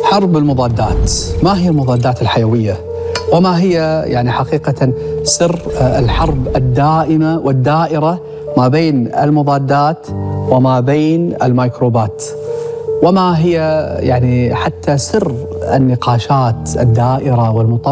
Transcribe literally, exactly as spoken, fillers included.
حرب المضادات. ما هي المضادات الحيوية؟ وما هي يعني حقيقة سر الحرب الدائمة والدائرة ما بين المضادات وما بين الميكروبات؟ وما هي يعني حتى سر النقاشات الدائرة والمطولة